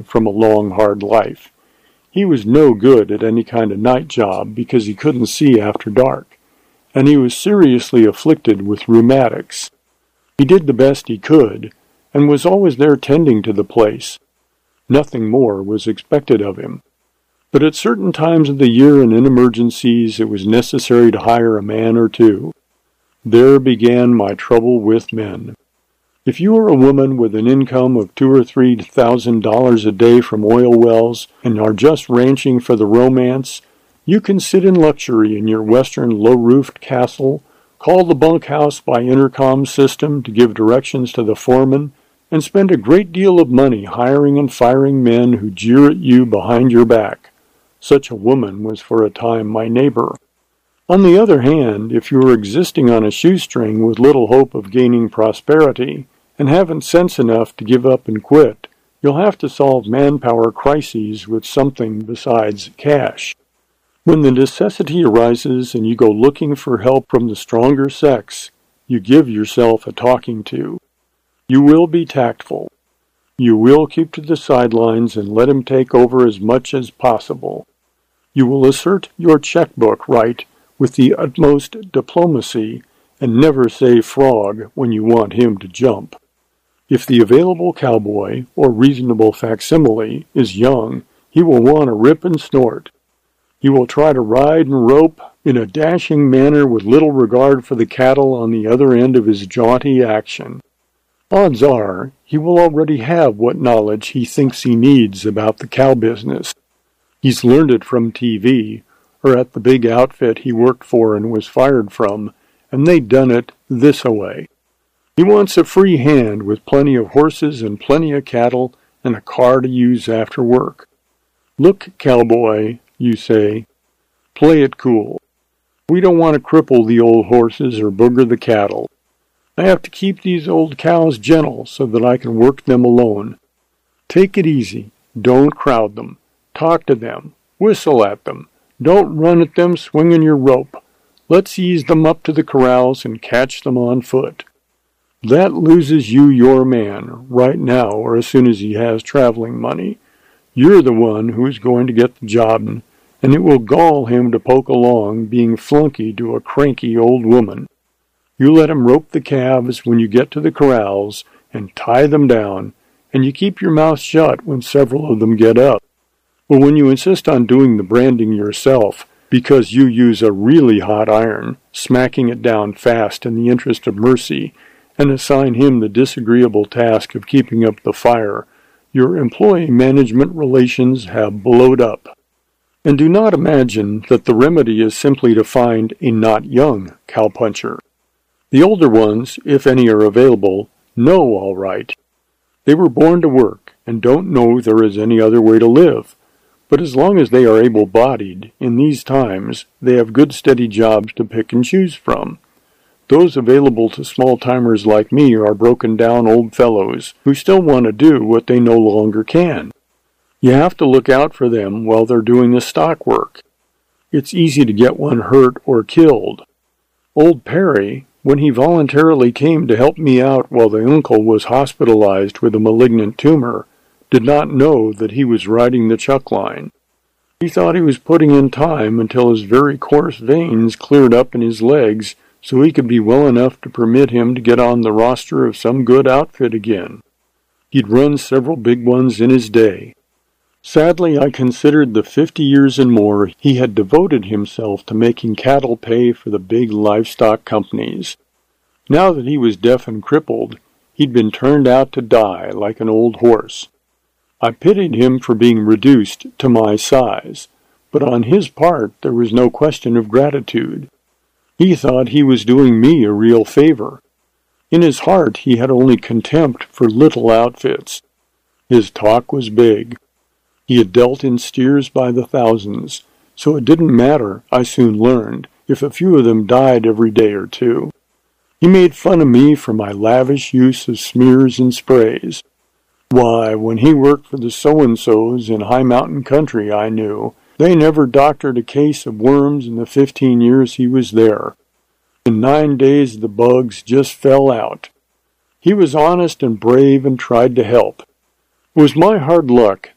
from a long, hard life. He was no good at any kind of night job because he couldn't see after dark, and he was seriously afflicted with rheumatics. He did the best he could, and was always there tending to the place. Nothing more was expected of him. But at certain times of the year and in emergencies, it was necessary to hire a man or two. There began my trouble with men. If you are a woman with an income of $2,000 or $3,000 a day from oil wells and are just ranching for the romance, you can sit in luxury in your western low-roofed castle, call the bunkhouse by intercom system to give directions to the foreman, and spend a great deal of money hiring and firing men who jeer at you behind your back. Such a woman was for a time my neighbor. On the other hand, if you are existing on a shoestring with little hope of gaining prosperity, and haven't sense enough to give up and quit, you'll have to solve manpower crises with something besides cash. When the necessity arises and you go looking for help from the stronger sex, you give yourself a talking to. You will be tactful. You will keep to the sidelines and let him take over as much as possible. You will assert your checkbook right with the utmost diplomacy and never say frog when you want him to jump. If the available cowboy, or reasonable facsimile, is young, he will want to rip and snort. He will try to ride and rope in a dashing manner with little regard for the cattle on the other end of his jaunty action. Odds are, he will already have what knowledge he thinks he needs about the cow business. He's learned it from TV, or at the big outfit he worked for and was fired from, and they done it this-a-way. He wants a free hand with plenty of horses and plenty of cattle and a car to use after work. Look, cowboy, you say, play it cool. We don't want to cripple the old horses or booger the cattle. I have to keep these old cows gentle so that I can work them alone. Take it easy. Don't crowd them. Talk to them. Whistle at them. Don't run at them swinging your rope. Let's ease them up to the corrals and catch them on foot. That loses you your man, right now or as soon as he has traveling money. You're the one who's going to get the job, and it will gall him to poke along being flunky to a cranky old woman. You let him rope the calves when you get to the corrals and tie them down, and you keep your mouth shut when several of them get up. But when you insist on doing the branding yourself, because you use a really hot iron, smacking it down fast in the interest of mercy, and assign him the disagreeable task of keeping up the fire, your employee-management relations have blowed up. And do not imagine that the remedy is simply to find a not young cowpuncher. The older ones, if any are available, know all right. They were born to work and don't know there is any other way to live. But as long as they are able-bodied, in these times, they have good steady jobs to pick and choose from. Those available to small-timers like me are broken-down old fellows who still want to do what they no longer can. You have to look out for them while they're doing the stock work. It's easy to get one hurt or killed. Old Perry, when he voluntarily came to help me out while the uncle was hospitalized with a malignant tumor, did not know that he was riding the chuck line. He thought he was putting in time until his very coarse veins cleared up in his legs so he could be well enough to permit him to get on the roster of some good outfit again. He'd run several big ones in his day. Sadly, I considered the 50 years and more he had devoted himself to making cattle pay for the big livestock companies. Now that he was deaf and crippled, he'd been turned out to die like an old horse. I pitied him for being reduced to my size, but on his part there was no question of gratitude. He thought he was doing me a real favor. In his heart he had only contempt for little outfits. His talk was big. He had dealt in steers by the thousands, so it didn't matter, I soon learned, if a few of them died every day or two. He made fun of me for my lavish use of smears and sprays. Why, when he worked for the so-and-sos in high mountain country I knew, they never doctored a case of worms in the 15 years he was there. In 9 days the bugs just fell out. He was honest and brave and tried to help. It was my hard luck